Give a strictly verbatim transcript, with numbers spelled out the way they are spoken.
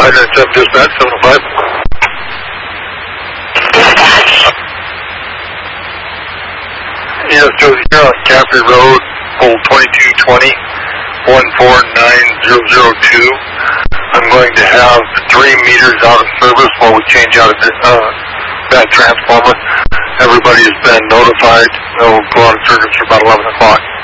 five nine seven, dispatch, seven oh five. Yes, Joe, here on Caffrey Road, pole twenty-two twenty, one four nine zero zero two. I'm going to have three meters out of service while we change out of uh, that transformer. Everybody has been notified. They'll go out of service for about eleven o'clock.